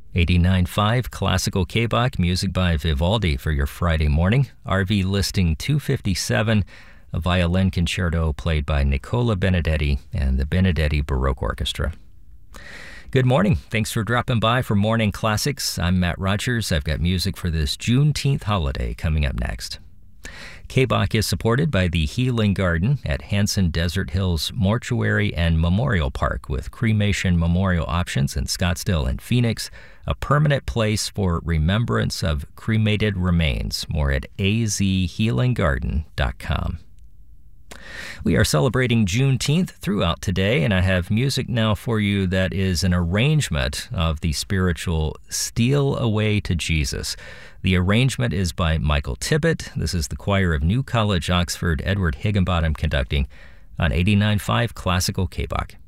89.5 Classical K-Bach, music by Vivaldi for your Friday morning. RV listing 257, a violin concerto played by Nicola Benedetti and the Benedetti Baroque Orchestra. Good morning. Thanks for dropping by for Morning Classics. I'm Matt Rogers. I've got music for this Juneteenth holiday coming up next. K-Bach is supported by the Healing Garden at Hanson Desert Hills Mortuary and Memorial Park with cremation memorial options in Scottsdale and Phoenix, a permanent place for remembrance of cremated remains. More at azhealinggarden.com. We are celebrating Juneteenth throughout today, and I have music now for you that is an arrangement of the spiritual Steal Away to Jesus. The arrangement is by Michael Tippett. This is the choir of New College, Oxford, Edward Higginbottom conducting on 89.5 Classical K-Bach.